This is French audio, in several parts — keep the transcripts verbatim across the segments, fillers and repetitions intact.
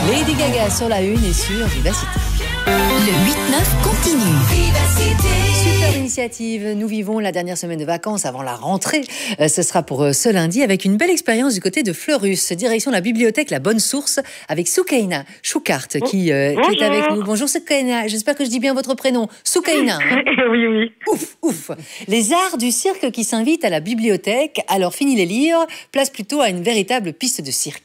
Lady Gaga sur la une et sur Vivacité. Le huit neuf continue. Super initiative. Nous vivons la dernière semaine de vacances avant la rentrée. Euh, ce sera pour euh, ce lundi avec une belle expérience du côté de Fleurus. Direction la bibliothèque La Bonne Source avec Soukaina Choukart qui, euh, qui est avec nous. Bonjour Soukaina. J'espère que je dis bien votre prénom. Soukaina. Hein. Oui, oui. Ouf, ouf. Les arts du cirque qui s'invitent à la bibliothèque. Alors fini les livres, place plutôt à une véritable piste de cirque.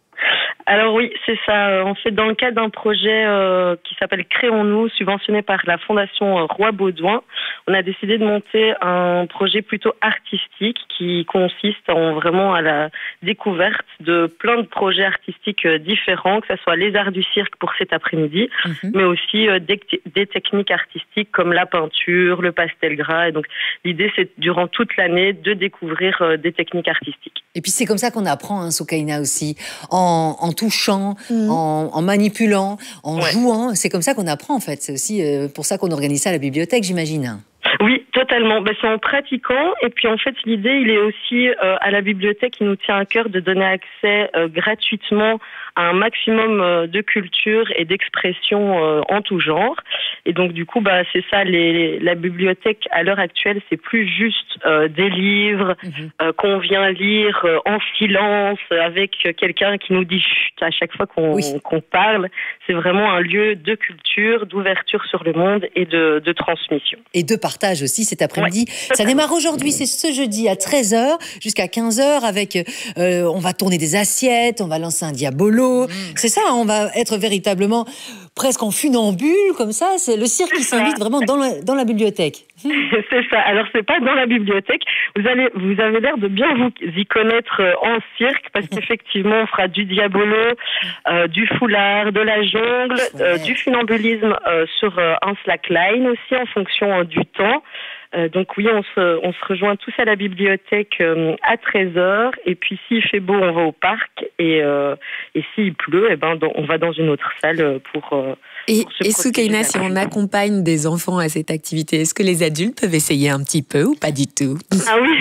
Alors oui, c'est ça. En fait, dans le cadre d'un projet euh, qui s'appelle Créons-nous, subventionné par la Fondation Roi Baudouin, on a décidé de monter un projet plutôt artistique qui consiste en vraiment à la découverte de plein de projets artistiques différents, que ce soit les arts du cirque pour cet après-midi, mm-hmm. mais aussi euh, des, des techniques artistiques comme la peinture, le pastel gras. Et donc l'idée, c'est durant toute l'année de découvrir euh, des techniques artistiques. Et puis c'est comme ça qu'on apprend, hein, Soukaina aussi, en, en touchant, mmh. en, en manipulant, en ouais. jouant. C'est comme ça qu'on apprend en fait. C'est aussi euh, pour ça qu'on organise ça à la bibliothèque, j'imagine. Oui, totalement. Ben, c'est en pratiquant. Et puis en fait, l'idée, il est aussi euh, à la bibliothèque, il nous tient à cœur de donner accès euh, gratuitement à un maximum euh, de culture et d'expression euh, en tout genre. Et donc du coup, bah c'est ça. Les, les, la bibliothèque à l'heure actuelle, c'est plus juste euh, des livres mmh. euh, qu'on vient lire euh, en silence avec quelqu'un qui nous dit chut à chaque fois qu'on, oui. qu'on parle. C'est vraiment un lieu de culture, d'ouverture sur le monde et de, de transmission. Et de partage aussi cet après-midi. Ouais. Ça démarre aujourd'hui, c'est ce jeudi à treize heures jusqu'à quinze heures avec, euh, on va tourner des assiettes, on va lancer un diabolo. Mmh. C'est ça, on va être véritablement presque en funambule comme ça. C'est le cirque qui s'invite vraiment dans la, dans la bibliothèque. C'est ça. Alors c'est pas dans la bibliothèque. Vous allez, vous avez l'air de bien vous y connaître en cirque parce qu'effectivement on fera du diabolo, euh, du foulard, de la jungle, euh, du funambulisme euh, sur euh, un slackline aussi en fonction euh, du temps. Euh, donc oui, on se, on se rejoint tous à la bibliothèque euh, à treize heures et puis s'il fait beau, on va au parc et, euh, et s'il pleut, eh ben, dans, on va dans une autre salle pour... Euh, et et Soukaina, si on accompagne des enfants à cette activité, est-ce que les adultes peuvent essayer un petit peu ou pas du tout? Ah oui.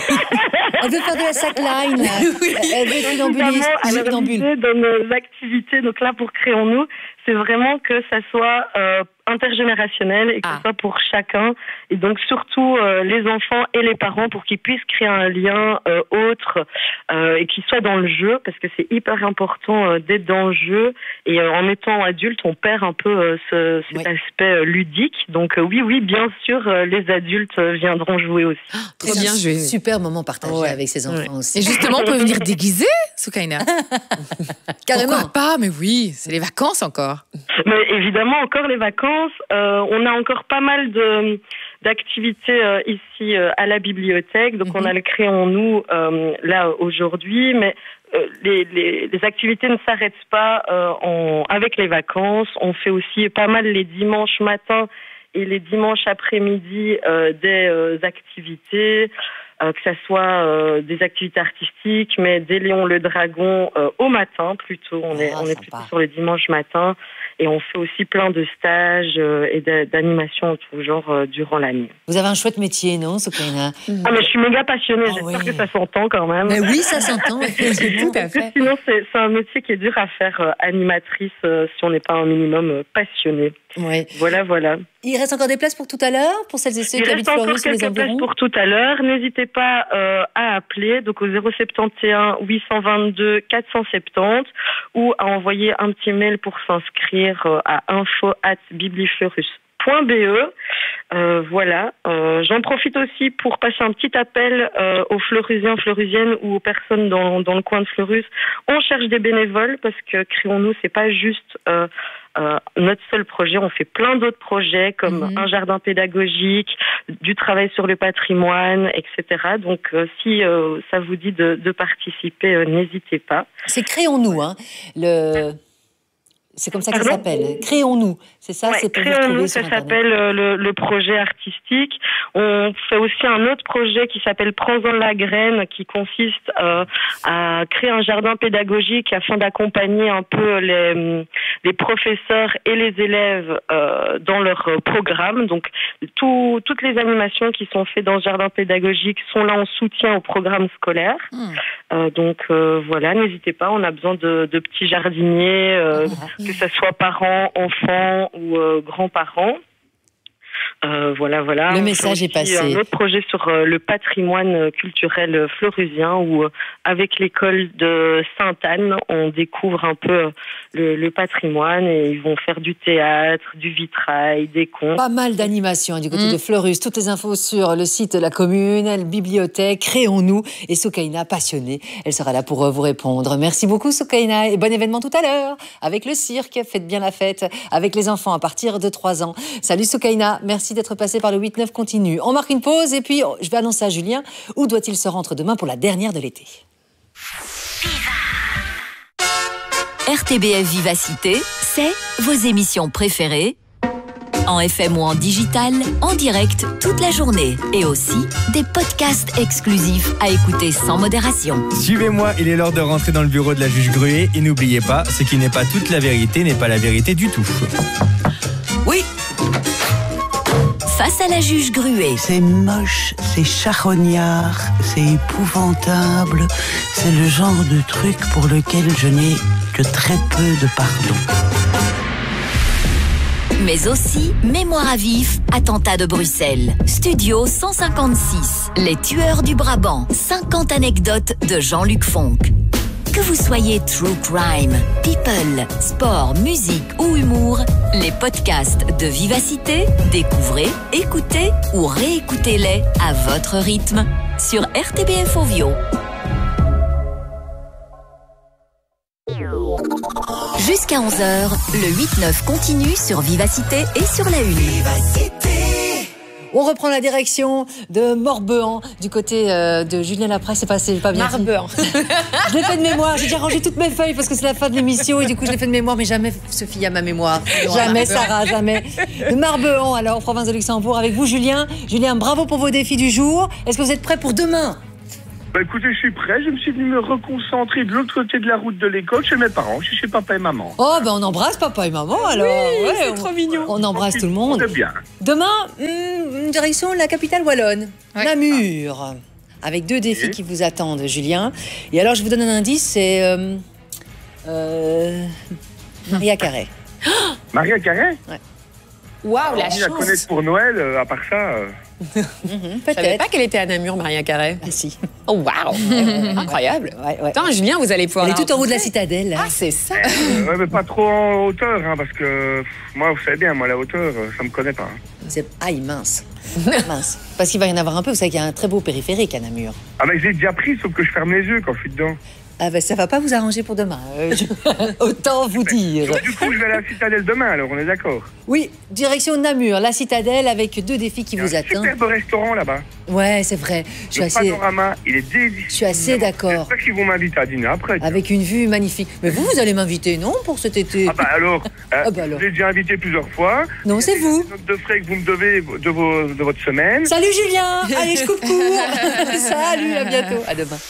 Elle veut faire de la slackline. Oui. Elle veut funambulisme. Alors l'idée dans nos activités, donc là pour Créons-nous, c'est vraiment que ça soit euh, intergénérationnel et que ah. ça soit pour chacun. Et donc surtout euh, les enfants et les parents pour qu'ils puissent créer un lien euh, autre euh, et qu'ils soient dans le jeu parce que c'est hyper important euh, d'être dans le jeu. Et euh, en étant adulte, on perd un peu euh, ce, cet oui. aspect euh, ludique. Donc euh, oui, oui, bien sûr, euh, les adultes euh, viendront jouer aussi. Ah, très bien joué. Super moment partagé ouais. avec ses enfants ouais. aussi. Et justement, on peut venir déguiser, Soukaina. Carrément. Pourquoi pas? Mais oui, c'est les vacances encore. Mais évidemment, encore les vacances. Euh, on a encore pas mal de, d'activités euh, ici euh, à la bibliothèque. Donc, mm-hmm. on a le Créons-nous euh, là aujourd'hui. Mais euh, les, les, les activités ne s'arrêtent pas euh, en, avec les vacances. On fait aussi pas mal les dimanches matins et les dimanches après-midi euh, des euh, activités. Euh, que ça soit euh, des activités artistiques, mais des Léon le Dragon euh, au matin plutôt. On est, ah, on est plutôt sur le dimanche matin et on fait aussi plein de stages euh, et d'animations en tout genre euh, durant l'année. Vous avez un chouette métier, non, Soukaina? Ah, mais je suis méga passionnée. Ah, j'espère oui. que ça s'entend quand même. Mais oui, ça s'entend. Tout à fait. Sinon, c'est, c'est un métier qui est dur à faire euh, animatrice euh, si on n'est pas un minimum euh, passionné. Ouais. Voilà, voilà. Il reste encore des places pour tout à l'heure, pour celles et ceux Il qui habitent Fleurus ou les environs? Il reste encore quelques places pour tout à l'heure. N'hésitez pas euh, à appeler donc au zéro sept un huit deux deux quatre sept zéro ou à envoyer un petit mail pour s'inscrire euh, à info arobase biblifleurus point b e. Euh, voilà. Euh, j'en profite aussi pour passer un petit appel euh, aux Fleurusiens, Fleurusiennes ou aux personnes dans, dans le coin de Fleurus. On cherche des bénévoles parce que Créons-nous, c'est pas juste euh, euh, notre seul projet. On fait plein d'autres projets comme mmh. un jardin pédagogique, du travail sur le patrimoine, et cetera. Donc, euh, si euh, ça vous dit de, de participer, euh, n'hésitez pas. C'est Créons-nous, hein. Le... C'est comme ça que Pardon ça s'appelle. Créons-nous, c'est ça, Ouais, c'est pour vous Créons-nous, retrouver ça sur Internet. s'appelle euh, le, le projet artistique. On fait aussi un autre projet qui s'appelle Prends-en la graine, qui consiste euh, à créer un jardin pédagogique afin d'accompagner un peu les, les professeurs et les élèves euh, dans leur programme. Donc, tout, toutes les animations qui sont faites dans ce jardin pédagogique sont là en soutien au programme scolaire. Mmh. Euh, donc euh, voilà, n'hésitez pas, on a besoin de, de petits jardiniers, euh, Mmh. que ce soit parents, enfants ou euh, grands-parents. Euh, voilà, voilà. Le On message fait est passé. aussi un autre projet sur euh, le patrimoine culturel fleurusien où, euh, avec l'école de Sainte-Anne, on découvre un peu euh, le, le patrimoine et ils vont faire du théâtre, du vitrail, des contes. Pas mal d'animations du côté Mm. de Fleurus. Toutes les infos sur le site de la commune, la bibliothèque, Créons-nous. Et Soukaina, passionnée, elle sera là pour euh, vous répondre. Merci beaucoup Soukaina et bon événement tout à l'heure avec le cirque. Faites bien la fête avec les enfants à partir de trois ans. Salut Soukaina, merci d'être passé par le huit neuf continue. On marque une pause et puis oh, je vais annoncer à Julien où doit-il se rendre demain pour la dernière de l'été. R T B F Vivacité, c'est vos émissions préférées, en F M ou en digital, en direct toute la journée. Et aussi des podcasts exclusifs à écouter sans modération. Suivez-moi, il est l'heure de rentrer dans le bureau de la juge Gruet. Et n'oubliez pas, ce qui n'est pas toute la vérité n'est pas la vérité du tout. Oui, Face à la juge Gruet, c'est moche, c'est charognard, c'est épouvantable. C'est le genre de truc pour lequel je n'ai que très peu de pardon. mais aussi Mémoire à vif, attentat de Bruxelles. Studio cent cinquante-six, Les tueurs du Brabant, cinquante anecdotes de Jean-Luc Fonck. Que vous soyez true crime, people, sport, musique ou humour, les podcasts de Vivacité, découvrez, écoutez ou réécoutez-les à votre rythme sur R T B F Ovio. Jusqu'à onze heures, le huit neuf continue sur Vivacité et sur la Une. On reprend la direction de Morbehan, du côté euh, de Julien Lapras. C'est pas, c'est pas bien. Marbehan. Je l'ai fait de mémoire. J'ai déjà rangé toutes mes feuilles parce que c'est la fin de l'émission et du coup je l'ai fait de mémoire, mais jamais Sophie a ma mémoire. Jamais Sarah, jamais. De Marbehan, alors, province de Luxembourg, avec vous Julien. Julien, bravo pour vos défis du jour. Est-ce que vous êtes prêts pour demain ? Bah écoutez, je suis prêt. Je me suis venu me reconcentrer de l'autre côté de la route de l'école, chez mes parents. Je suis chez papa et maman. Oh, ben on embrasse papa et maman alors. Ouais, c'est on, trop mignon. On embrasse tout le monde. C'est bien. Demain, hum, direction la capitale wallonne, Ouais. Namur, avec deux défis Oui. qui vous attendent, Julien. Et alors, je vous donne un indice, c'est euh, euh, Maria Carré. Maria Carré, Waouh, la qui la chance. connaître pour Noël, euh, à part ça. euh, Mhm, Je savais peut-être. pas qu'elle était à Namur, Maria Carré. Ah si. Oh, waouh. Incroyable. Ouais, ouais. Attends, Julien, vous allez pouvoir Elle est la tout en haut de la rencontrer. citadelle. Ah, c'est ça. euh, ouais, mais pas trop en hauteur, hein, parce que pff, moi, vous savez bien, moi, la hauteur, euh, ça me connaît pas. hein. C'est... Aïe, mince. mince. Parce qu'il va y en avoir un peu. Vous savez qu'il y a un très beau périphérique à Namur. Ah, mais j'ai déjà pris, sauf que je ferme les yeux quand je suis dedans. Ah ben, ça va pas vous arranger pour demain. euh, je- Autant vous dire. Donc, du coup, je vais à la citadelle demain, alors, on est d'accord. Oui, direction Namur, la citadelle, avec deux défis qui Il y a vous un attendent. superbe restaurant là-bas. Ouais, c'est vrai. Je suis Le assez... panorama, il est délicieux. Je suis assez d'accord. J'espère qu'ils vont m'inviter à dîner après. tiens. Avec une vue magnifique. Mais vous, vous allez m'inviter, non, pour cet été? Ah bah alors, hein, Ah bah alors. je vous ai déjà invité plusieurs fois. Non, c'est vous. Note de frais que vous me devez de, vos, de votre semaine. Salut Julien. Allez, je coupe court. Salut, à bientôt. À demain.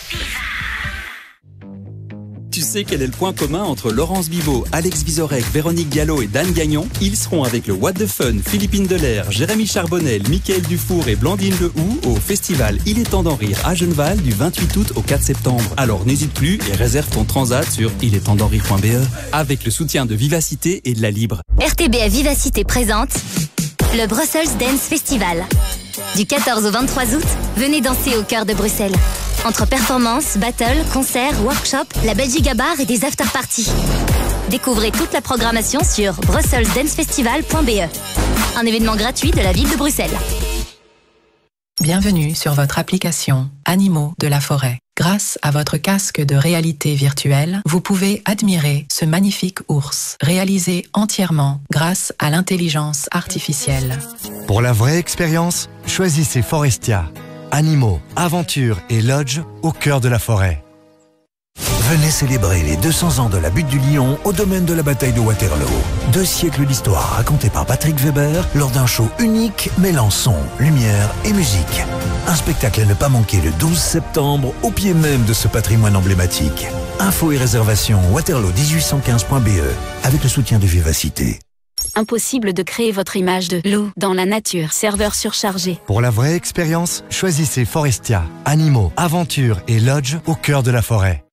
Tu sais quel est le point commun entre Laurence Bibot, Alex Vizorek, Véronique Gallo et Dan Gagnon? Ils seront avec le What the Fun, Philippine Delair, Jérémy Charbonnel, Mickaël Dufour et Blandine Lehoux au festival Il est temps d'en rire à Genneval du vingt-huit août au quatre septembre. Alors n'hésite plus et réserve ton transat sur il est temps d'en rire point b e avec le soutien de Vivacité et de la Libre. R T B F Vivacité présente le Brussels Dance Festival. Du quatorze au vingt-trois août, venez danser au cœur de Bruxelles. Entre performances, battles, concerts, workshops, la Belgique à bar et des after-parties. Découvrez toute la programmation sur brussels dance festival point b e. Un événement gratuit de la ville de Bruxelles. Bienvenue sur votre application Animaux de la forêt. Grâce à votre casque de réalité virtuelle, vous pouvez admirer ce magnifique ours, réalisé entièrement grâce à l'intelligence artificielle. Pour la vraie expérience, choisissez Forestia. Animaux, aventures et lodge au cœur de la forêt. Venez célébrer les deux cents ans de la butte du Lion au domaine de la bataille de Waterloo. Deux siècles d'histoire racontée par Patrick Weber lors d'un show unique mêlant son, lumière et musique. Un spectacle à ne pas manquer le douze septembre au pied même de ce patrimoine emblématique. Infos et réservations waterloo dix-huit cent quinze point b e avec le soutien de Vivacité. Impossible de créer votre image de loup dans la nature. Serveur surchargé. Pour la vraie expérience, choisissez Forestia. Animaux, aventures et lodge au cœur de la forêt.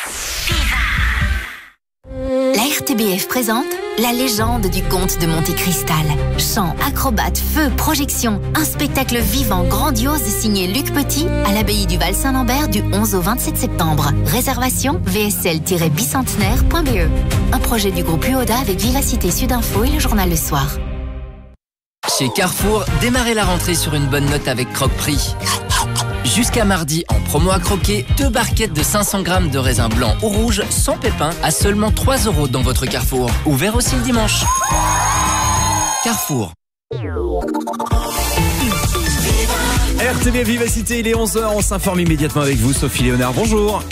La R T B F présente La légende du comte de Monte Cristal. Chants, acrobates, feux, projections. Un spectacle vivant, grandiose signé Luc Petit à l'abbaye du Val-Saint-Lambert du onze au vingt-sept septembre. Réservation v s l tiret bicentenaire point b e. Un projet du groupe U O D A avec Vivacité Sudinfo et le journal Le Soir. Chez Carrefour, démarrez la rentrée sur une bonne note avec Croque-Prix. Jusqu'à mardi, en promo à croquer, deux barquettes de cinq cents grammes de raisin blanc ou rouge sans pépins à seulement trois euros dans votre Carrefour. Ouvert aussi le dimanche. Carrefour. R T B Vivacité, il est onze heures, on s'informe immédiatement avec vous, Sophie Léonard. Bonjour.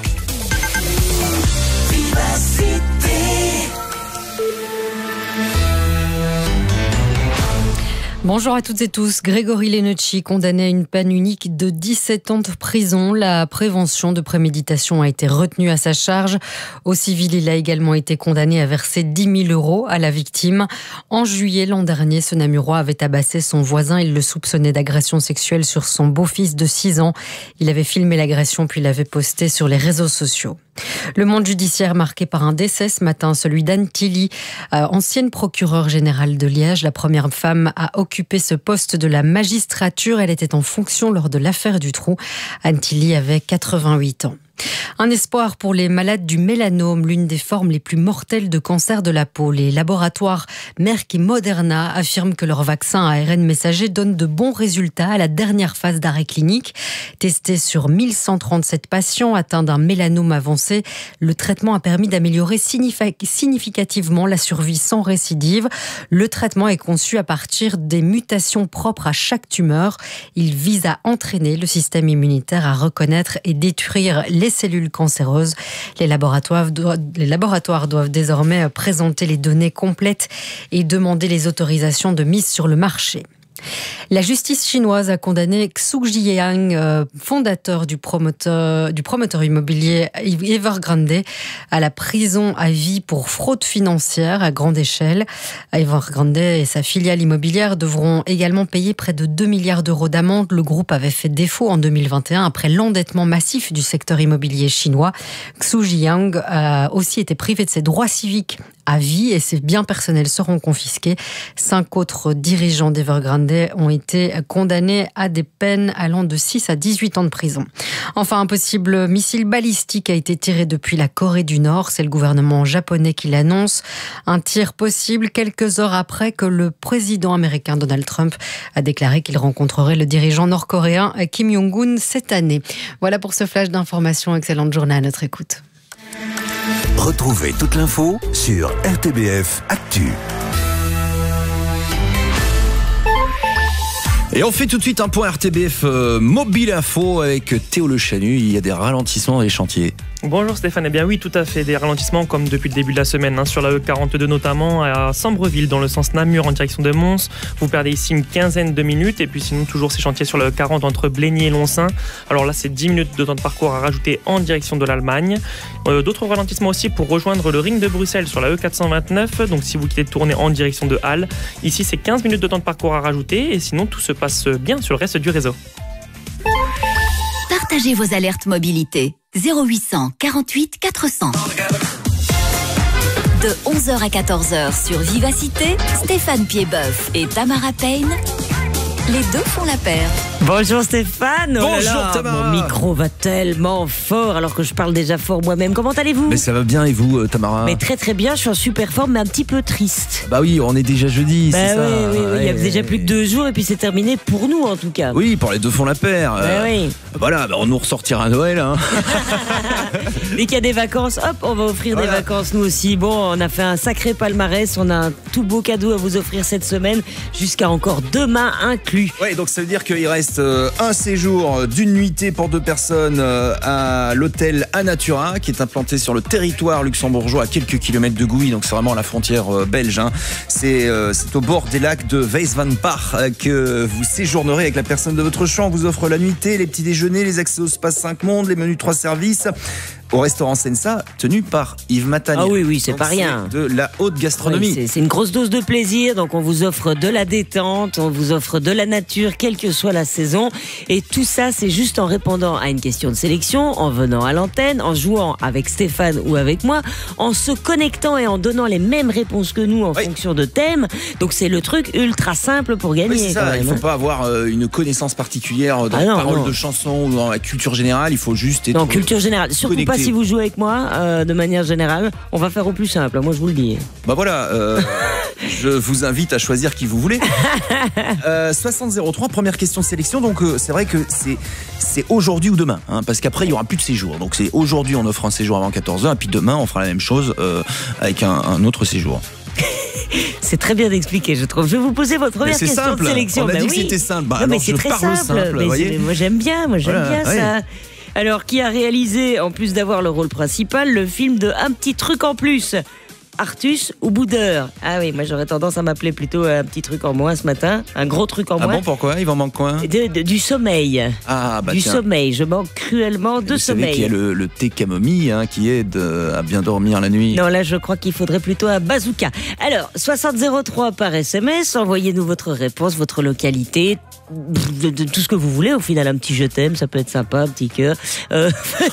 Bonjour à toutes et tous. Grégory Lenocci, condamné à une peine unique de dix-sept ans de prison. La prévention de préméditation a été retenue à sa charge. Au civil, il a également été condamné à verser dix mille euros à la victime. En juillet l'an dernier, ce Namurois avait tabassé son voisin. Il le soupçonnait d'agression sexuelle sur son beau-fils de six ans. Il avait filmé l'agression puis l'avait posté sur les réseaux sociaux. Le monde judiciaire marqué par un décès ce matin, celui d'Anne Tilly, euh, ancienne procureure générale de Liège, la première femme à occuper ce poste de la magistrature. Elle était en fonction lors de l'affaire du Trou. Anne Tilly avait quatre-vingt-huit ans. Un espoir pour les malades du mélanome, l'une des formes les plus mortelles de cancer de la peau. Les laboratoires Merck et Moderna affirment que leur vaccin à A R N messager donne de bons résultats à la dernière phase d'arrêt clinique. Testé sur mille cent trente-sept patients atteints d'un mélanome avancé, le traitement a permis d'améliorer significativement la survie sans récidive. Le traitement est conçu à partir des mutations propres à chaque tumeur. Il vise à entraîner le système immunitaire à reconnaître et détruire les cellules cancéreuses. Les laboratoires, doivent, les laboratoires doivent désormais présenter les données complètes et demander les autorisations de mise sur le marché. La justice chinoise a condamné Xu Jiang, fondateur du promoteur, du promoteur immobilier Evergrande, à la prison à vie pour fraude financière à grande échelle. Evergrande et sa filiale immobilière devront également payer près de deux milliards d'euros d'amende. Le groupe avait fait défaut en deux mille vingt et un après l'endettement massif du secteur immobilier chinois. Xu Jiang a aussi été privé de ses droits civiques à vie et ses biens personnels seront confisqués. Cinq autres dirigeants d'Evergrande ont été condamnés à des peines allant de six à dix-huit ans de prison. Enfin, un possible missile balistique a été tiré depuis la Corée du Nord. C'est le gouvernement japonais qui l'annonce. Un tir possible quelques heures après que le président américain Donald Trump a déclaré qu'il rencontrerait le dirigeant nord-coréen Kim Jong-un cette année. Voilà pour ce flash d'informations. Excellente journée à notre écoute. Retrouvez toute l'info sur R T B F Actu. Et on fait tout de suite un point R T B F euh, Mobile Info avec Théo Le Chanu. Il y a des ralentissements dans les chantiers. Bonjour Stéphane, eh bien oui, tout à fait, des ralentissements comme depuis le début de la semaine, hein, sur la E quarante-deux notamment, à Sambreville dans le sens Namur en direction de Mons. Vous perdez ici une quinzaine de minutes, et puis sinon toujours ces chantiers sur la E quarante entre Blény et Lonsin. Alors là c'est dix minutes de temps de parcours à rajouter en direction de l'Allemagne. Euh, d'autres ralentissements aussi pour rejoindre le ring de Bruxelles sur la E quatre cent vingt-neuf, donc si vous quittez de tourner en direction de Halle, ici c'est quinze minutes de temps de parcours à rajouter, et sinon tout se passe bien sur le reste du réseau. Partagez vos alertes mobilité. zéro huit cent quarante-huit quatre cents. De onze heures à quatorze heures sur Vivacité, Stéphane Piedboeuf et Tamara Payne, les deux font la paire. Bonjour Stéphane. Bonjour oh là là, Tamara. Mon micro va tellement fort alors que je parle déjà fort moi-même. Comment allez-vous? Mais ça va bien, et vous Tamara? Mais très très bien, je suis en super forme mais un petit peu triste. Bah oui, on est déjà jeudi, bah c'est oui, ça. Oui, oui, ouais, il y a déjà plus que deux jours et puis c'est terminé pour nous en tout cas. Oui, pour les deux font la paire. Bah euh, oui. Voilà, bah on nous ressortira à Noël. Hein. Dès qu'il y a des vacances, hop, on va offrir voilà. des vacances nous aussi. Bon, on a fait un sacré palmarès, on a un tout beau cadeau à vous offrir cette semaine, jusqu'à encore demain inclus. plus. Ouais, donc ça veut dire qu'il reste euh, un séjour d'une nuitée pour deux personnes euh, à l'hôtel Anatura, qui est implanté sur le territoire luxembourgeois à quelques kilomètres de Gouy, donc c'est vraiment à la frontière euh, belge. Hein. C'est, euh, c'est au bord des lacs de Weiswanpach euh, que vous séjournerez avec la personne de votre choix. On vous offre la nuitée, les petits déjeuners, les accès au spa cinq mondes, les menus trois services. Au restaurant Sensa, tenu par Yves Matanier. Ah oui, oui, c'est donc pas rien. C'est de la haute gastronomie. Oui, c'est, c'est une grosse dose de plaisir. Donc, on vous offre de la détente, on vous offre de la nature, quelle que soit la saison. Et tout ça, c'est juste en répondant à une question de sélection, en venant à l'antenne, en jouant avec Stéphane ou avec moi, en se connectant et en donnant les mêmes réponses que nous en oui. fonction de thème. Donc, c'est le truc ultra simple pour gagner. Oui, c'est ça. Quand même, il ne faut hein. pas avoir euh, une connaissance particulière dans ah les paroles non. de chansons ou dans la culture générale. Il faut juste être. Non, culture générale. Surtout connecté. Pas si vous jouez avec moi, euh, de manière générale, on va faire au plus simple, moi je vous le dis. Bah voilà, euh, je vous invite à choisir qui vous voulez. euh, soixante zéro trois, première question de sélection, donc euh, c'est vrai que c'est, c'est aujourd'hui ou demain, hein, parce qu'après il n'y aura plus de séjour. Donc c'est aujourd'hui on offre un séjour avant quatorze heures, et puis demain on fera la même chose euh, avec un, un autre séjour. C'est très bien expliqué, je trouve. Je vais vous poser votre première question simple. de sélection. On a bah dit oui. que c'était simple. Bah, non, alors, mais c'est je très parle simple. simple mais voyez c'est, moi j'aime bien, moi j'aime voilà, bien ouais. ça. Alors, qui a réalisé, en plus d'avoir le rôle principal, le film de Un petit truc en plus ? Artus ou Boudeur ? Ah oui, moi j'aurais tendance à m'appeler plutôt un petit truc en moins ce matin, un gros truc en ah moins. Ah bon, pourquoi ? Il en manque quoi ? de, de, Du sommeil. Ah bah Du tiens. sommeil, je manque cruellement de vous sommeil. Vous savez qu'il y a le, le thé camomille hein, qui aide à bien dormir la nuit. Non, là je crois qu'il faudrait plutôt un bazooka. Alors, soixante zéro trois par S M S, envoyez-nous votre réponse, votre localité, de, de tout ce que vous voulez. Au final, un petit je t'aime, ça peut être sympa, un petit cœur. Euh...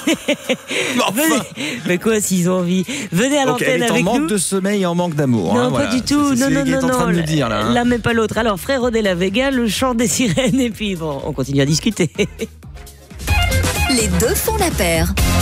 enfin. Mais quoi, s'ils ont envie, venez à donc, l'antenne avec nous. Elle est en manque nous. de sommeil et en manque d'amour. Non, hein, pas voilà. du tout. C'est, c'est non, non, non, est en train non. de nous dire, là, hein. L'un mais pas l'autre. Alors, Frérot de la Vega, le chant des sirènes, et puis bon, on continue à discuter. Les deux font la paire.